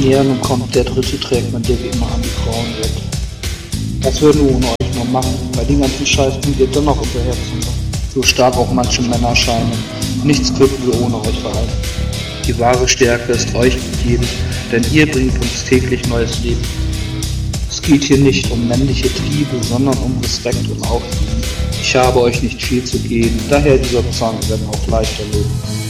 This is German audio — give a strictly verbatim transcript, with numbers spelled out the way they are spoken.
Ja, nun kommt der dritte trägt man dir wie immer an die Frauen weg. Was würden wir ohne euch noch machen? Bei den ganzen Scheiß bringt ihr dennoch hinterher zu. So stark auch manche Männer scheinen. Nichts könnten wir ohne euch verhalten. Die wahre Stärke ist euch gegeben, denn ihr bringt uns täglich neues Leben. Es geht hier nicht um männliche Triebe, sondern um Respekt und Aufliegen. Ich habe euch nicht viel zu geben, daher dieser Zwang werden auch leichter leben.